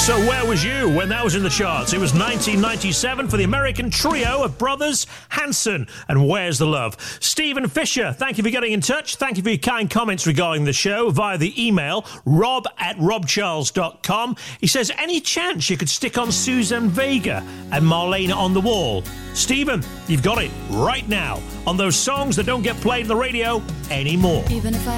So where was you when that was in the charts? It was 1997 for the American trio of brothers Hanson and Where's the Love. Stephen Fisher, thank you for getting in touch. Thank you for your kind comments regarding the show via the email rob@robcharles.com. He says, any chance you could stick on Suzanne Vega and Marlena on the Wall? Stephen, you've got it right now on those songs that don't get played on the radio anymore. Even if I